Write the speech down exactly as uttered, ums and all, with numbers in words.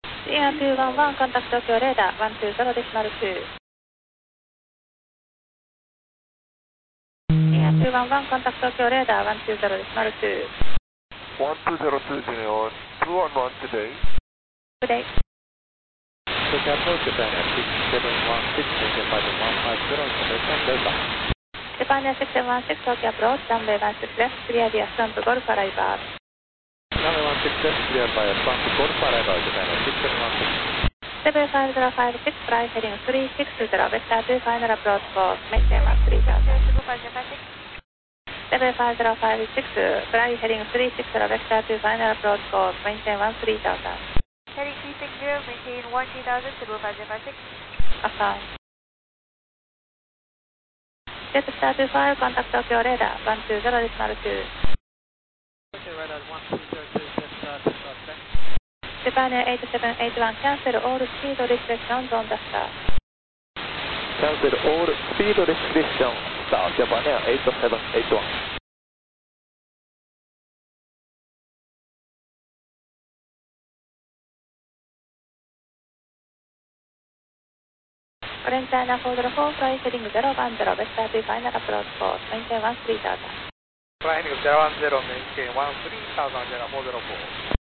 エアにひゃくじゅういち、コンタクト東京レーダーいちにゼロデシマルに。エアにひゃくじゅういち、コンタクト東京レーダーいちにゼロデシマルに。 one two zero two zero two one one today. Today. Tokyo approach Japan at six seven one six, maintain five one five zero, Japan Delta. Japan Air six seven one six, Tokyo approach, runway one six left, clear via front Golf arrival. Runway one six left, clear via front Golf arrival, Japan Air six seven one six. seven five zero five six, fly heading three six zero, vector to final approach course, maintain one three thousand. seven five zero five six, fly heading three six zero, vector to final approach course, maintain one three thousand. Heading three six zero, maintain one three thousand, seven five zero five six. Affirm. Jetstar two five, contact Tokyo radar one two zero decimal two. Tokyo radar one two zero two, Jetstar two five, check. Japan Air eight seven eight one, cancel all speed restrictions on the start. Cancel all speed restrictions, start Japan Air eight seven eight one. オレンジチャイナフォーゼロフォー、フライヘディングゼロワンゼロ、ベスターとファイナルアプローチコース、メインテンワンスリータウザン。 Flying zero one zero, maintain one three thousand, Jetstar four zero four.